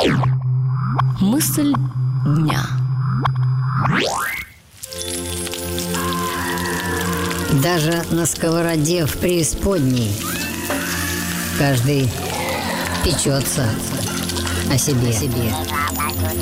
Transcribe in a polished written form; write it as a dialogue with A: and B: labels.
A: Мысль дня.
B: Даже на сковороде в преисподней каждый печется о себе.